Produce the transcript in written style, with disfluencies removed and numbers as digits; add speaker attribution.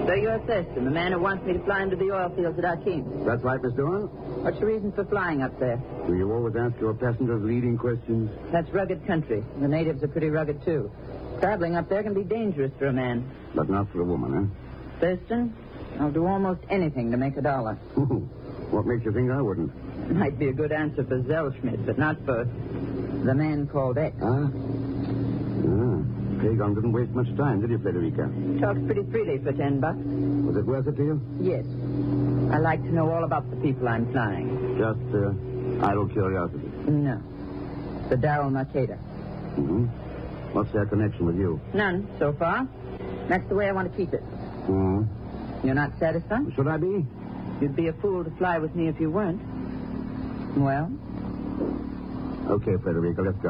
Speaker 1: So you're Thurston, the man who wants me to fly into the oil fields at Akeem.
Speaker 2: That's right, Mr. Owen.
Speaker 1: What's your reason for flying up there?
Speaker 2: Do you always ask your passengers leading questions?
Speaker 1: That's rugged country. The natives are pretty rugged, too. Traveling up there can be dangerous for a man.
Speaker 2: But not for a woman, eh?
Speaker 1: Thurston, I'll do almost anything to make $1.
Speaker 2: What makes you think I wouldn't?
Speaker 1: Might be a good answer for Zellschmidt, but not for the man called X.
Speaker 2: Pagon didn't waste much time, did you, Frederica?
Speaker 1: Talks pretty freely for $10.
Speaker 2: Was it worth it to you?
Speaker 1: Yes. I like to know all about the people I'm flying.
Speaker 2: Just idle curiosity.
Speaker 1: No. The Darrell Mercator.
Speaker 2: Mm-hmm. What's their connection with you?
Speaker 1: None, so far. That's the way I want to keep it.
Speaker 2: Mm-hmm.
Speaker 1: You're not satisfied?
Speaker 2: Should I be?
Speaker 1: You'd be a fool to fly with me if you weren't. Well?
Speaker 2: Okay, Frederica, let's go.